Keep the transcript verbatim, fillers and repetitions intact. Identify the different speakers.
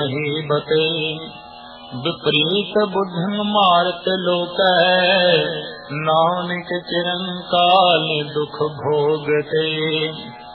Speaker 1: महीबते। विपरीत बुद्धं मारत लोकै, नानक चिरंकाल दुख भोगते।